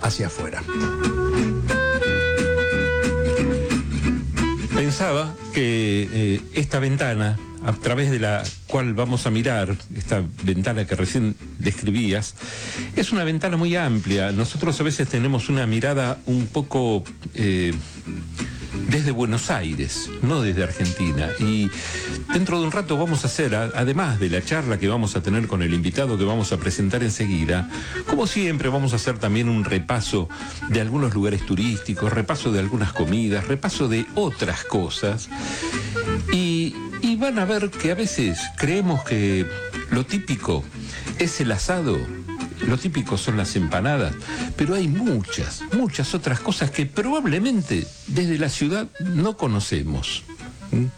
hacia afuera. Pensaba que esta ventana, a través de la cual vamos a mirar, esta ventana que recién describías, es una ventana muy amplia. Nosotros a veces tenemos una mirada un poco desde Buenos Aires, no desde Argentina. Y dentro de un rato vamos a hacer, además de la charla que vamos a tener con el invitado que vamos a presentar enseguida, como siempre vamos a hacer también un repaso de algunos lugares turísticos, repaso de algunas comidas, repaso de otras cosas. Y van a ver que a veces creemos que lo típico es el asado, lo típico son las empanadas, pero hay muchas otras cosas que probablemente desde la ciudad no conocemos.